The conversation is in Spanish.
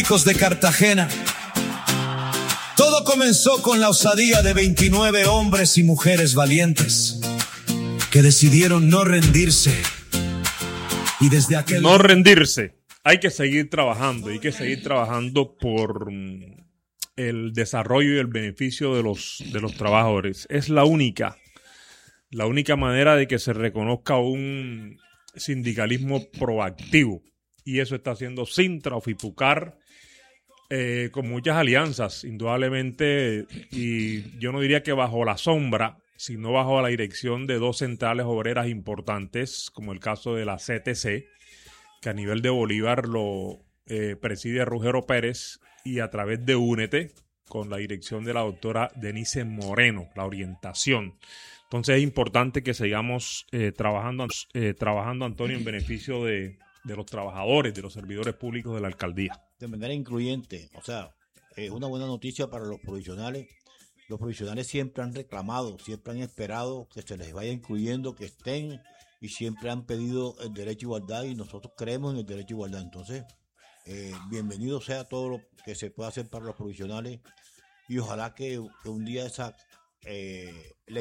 de Cartagena. Todo comenzó con la osadía de 29 hombres y mujeres valientes que decidieron no rendirse. Y desde aquel... No rendirse. Hay que seguir trabajando. Hay que seguir trabajando por el desarrollo y el beneficio de los trabajadores. Es la única manera de que se reconozca un sindicalismo proactivo. Y eso está haciendo Sintra, Ofipucar, con muchas alianzas, indudablemente, y yo no diría que bajo la sombra, sino bajo la dirección de dos centrales obreras importantes, como el caso de la CTC, que a nivel de Bolívar lo preside Rugero Pérez, y a través de Únete, con la dirección de la doctora Denise Moreno, la orientación. Entonces es importante que sigamos trabajando, Antonio, en beneficio de los trabajadores, de los servidores públicos de la alcaldía. De manera incluyente, o sea, es una buena noticia para los provisionales. Los provisionales siempre han reclamado, siempre han esperado que se les vaya incluyendo, que estén, y siempre han pedido el derecho a igualdad, y nosotros creemos en el derecho a igualdad. Entonces, bienvenido sea todo lo que se pueda hacer para los provisionales, y ojalá que un día esa ley